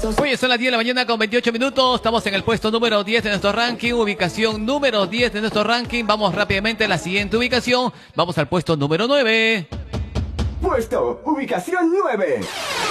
puestos. Oye, son las 10 de la mañana con 28 minutos. Estamos en el puesto número 10 de nuestro ranking. Ubicación número 10 de nuestro ranking. Vamos rápidamente a la siguiente ubicación. Vamos al puesto número 9. Puesto, ubicación 9.